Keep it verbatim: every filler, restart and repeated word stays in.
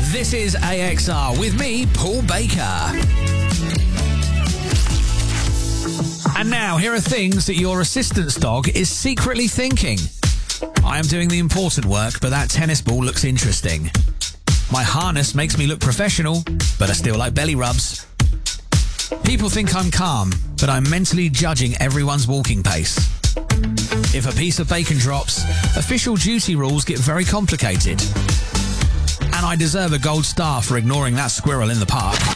This is A X R with me, Paul Baker. And now, here are things that your assistance dog is secretly thinking. I am doing the important work, but that tennis ball looks interesting. My harness makes me look professional, but I still like belly rubs. People think I'm calm, but I'm mentally judging everyone's walking pace. If a piece of bacon drops, official duty rules get very complicated. And I deserve a gold star for ignoring that squirrel in the park.